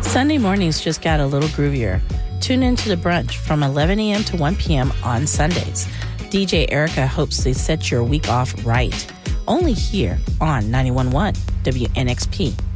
Sunday mornings just got a little groovier. Tune into The Brunch from 11 a.m. to 1 p.m. on Sundays. DJ Erica hopes to set your week off right. Only here on 91.1 WNXP.